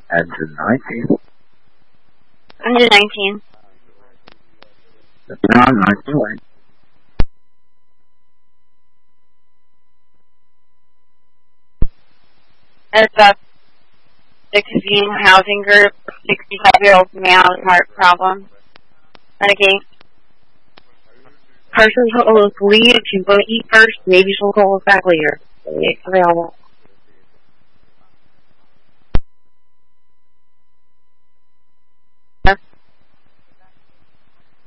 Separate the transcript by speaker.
Speaker 1: Engine 19.
Speaker 2: Engine 19.
Speaker 1: Now 19.
Speaker 2: It's a 16 housing group, 65-year-old man with heart problem. Renegade.
Speaker 3: Parsons Local Lead, if you want to eat first, maybe she'll call us back later. It's available.